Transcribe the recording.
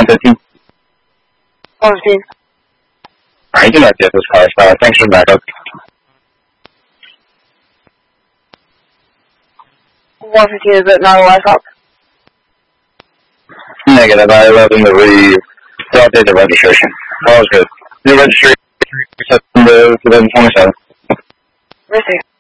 10:15. 1:15. Alright, do not get this car. Thanks for the backup. 1:15 is it not a live hop? Negative. I allowed them to update the registration. All is good. New registration, September 2027. Receive.